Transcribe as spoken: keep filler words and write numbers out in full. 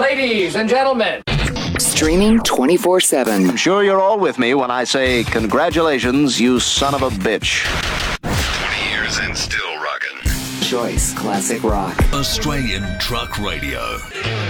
Ladies and gentlemen. Streaming twenty-four seven. I'm sure you're all with me when I say congratulations, you son of a bitch. twenty years and still rocking. Choice Classic Rock. Australian Truck Radio.